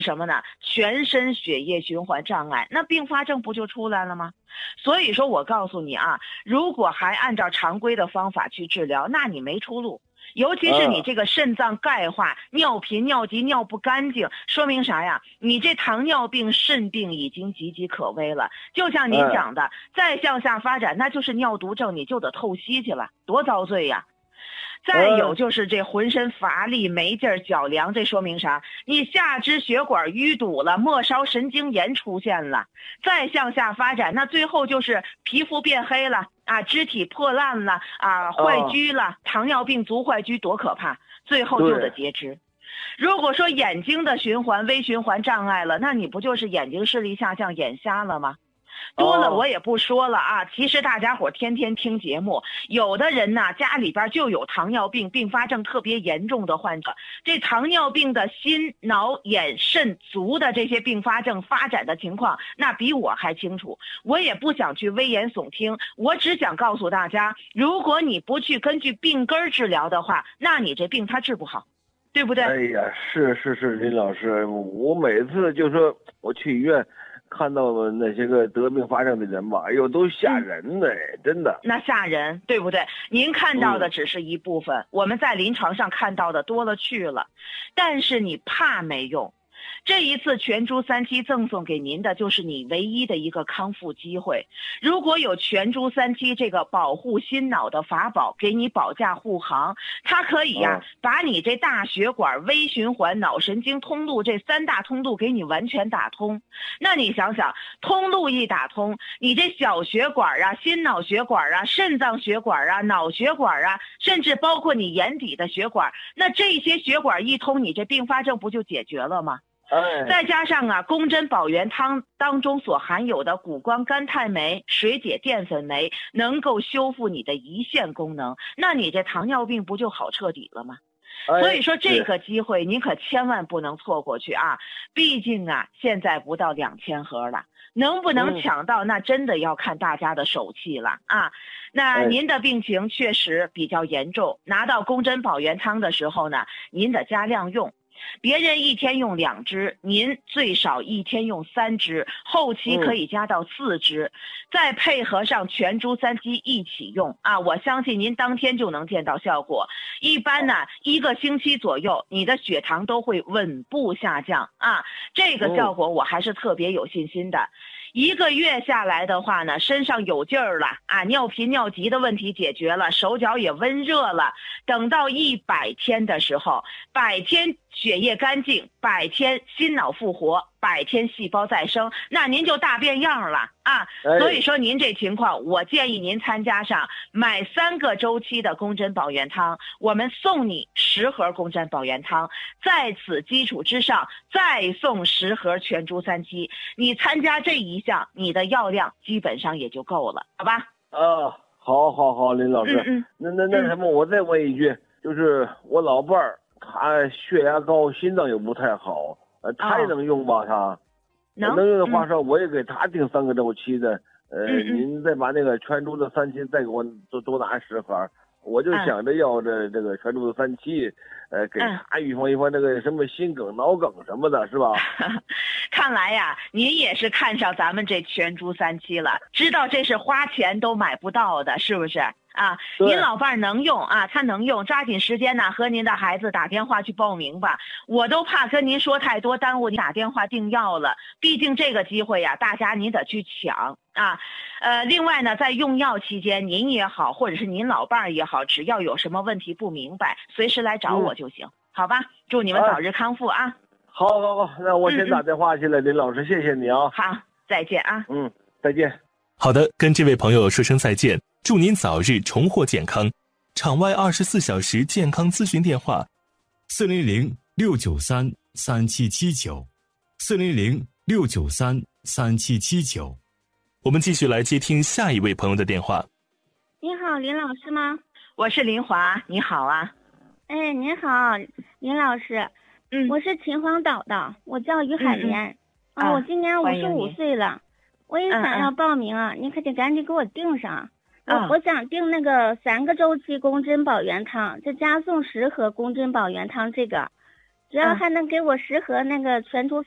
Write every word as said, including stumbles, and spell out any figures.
什么呢？全身血液循环障碍，那并发症不就出来了吗？所以说我告诉你啊，如果还按照常规的方法去治疗，那你没出路。尤其是你这个肾脏钙化、尿频、尿急、尿不干净，说明啥呀？你这糖尿病、肾病已经岌岌可危了。就像您讲的，再向下发展，那就是尿毒症，你就得透析去了，多遭罪呀！再有就是这浑身乏力、没劲儿、脚凉，这说明啥？你下肢血管淤堵了，末梢神经炎出现了。再向下发展，那最后就是皮肤变黑了啊，肢体破烂了啊，坏疽了，糖尿病足坏疽多可怕！最后就得截肢。如果说眼睛的循环、微循环障碍了，那你不就是眼睛视力下降、眼瞎了吗？多了我也不说了啊，其实大家伙天天听节目，有的人呢家里边就有糖尿病并发症特别严重的患者，这糖尿病的心脑眼肾足的这些并发症发展的情况，那比我还清楚。我也不想去危言耸听，我只想告诉大家，如果你不去根据病根治疗的话，那你这病它治不好，对不对？ 哎呀，是是是，林老师，我每次就说我去医院看到那些个得并发症的人吧，哎呦，都吓人的，嗯、真的。 那吓人，对不对？您看到的只是一部分，嗯、我们在临床上看到的多了去了。但是你怕没用，这一次全猪三七赠送给您的就是你唯一的一个康复机会。如果有全猪三七这个保护心脑的法宝给你保驾护航，它可以呀、啊嗯、把你这大血管、微循环、脑神经通路这三大通路给你完全打通。那你想想，通路一打通，你这小血管啊、心脑血管啊、肾脏血管啊、脑血管啊，甚至包括你眼底的血管，那这些血管一通，你这并发症不就解决了吗？再加上啊，宫针保元汤当中所含有的谷胱甘肽酶、水解淀粉酶，能够修复你的胰腺功能，那你这糖尿病不就好彻底了吗？所以说这个机会您可千万不能错过去啊！毕竟啊，现在不到两千盒了，能不能抢到那真的要看大家的手气了啊！那您的病情确实比较严重，拿到宫针保元汤的时候呢，您得加量用。别人一天用两支，您最少一天用三支，后期可以加到四支，嗯、再配合上全猪三七一起用啊！我相信您当天就能见到效果。一般呢，一个星期左右，你的血糖都会稳步下降啊！这个效果我还是特别有信心的。一个月下来的话呢，身上有劲儿了啊，尿频尿急的问题解决了，手脚也温热了。等到一百天的时候，百天血液干净，百天心脑复活，百天细胞再生，那您就大变样了啊！所以说您这情况，我建议您参加上买三个周期的宫针保元汤，我们送你十盒宫针保元汤，在此基础之上再送十盒全猪三七，你参加这一项，你的药量基本上也就够了，好吧？ 啊，好好好，林老师，嗯嗯那那那什么，我再问一句，就是我老伴儿，他血压高，心脏又不太好，呃，他也能用吧？他能能用的话说，我也给他订三个周期的，呃，您再把那个全猪的三七再给我多多拿十盒。我就想着要这这个全猪的三七，呃，给他预防预防这个什么心梗、脑梗什么的，是吧？ 看来呀，您也是看上咱们这全猪三七了，知道这是花钱都买不到的，是不是？啊，您老伴儿能用啊，他能用，抓紧时间呢，和您的孩子打电话去报名吧。我都怕跟您说太多，耽误你打电话订药了。毕竟这个机会呀，大家您得去抢啊。呃，另外呢，在用药期间，您也好，或者是您老伴儿也好，只要有什么问题不明白，随时来找我就行，嗯、好吧？祝你们早日康复啊！啊好，好，好，那我先打电话去了，嗯、林老师，谢谢你啊。 好，再见啊。 嗯，再见。 好的，跟这位朋友说声再见，祝您早日重获健康。场外二十四小时健康咨询电话： 四零零六九三三七七九，四零零六九三三七七九。 我们继续来接听下一位朋友的电话。 你好，林老师吗？ 我是林华，你好啊。 哎，您好，林老师。嗯，我是秦皇岛的，我叫于海莲。嗯嗯、啊，我今年五十五岁了。我也想要报名啊，嗯嗯你可得赶紧给我订上。 嗯、 我我想订那个三个周期宫针保元汤，再加送十盒宫针保元汤，这个只要还能给我十盒那个全猪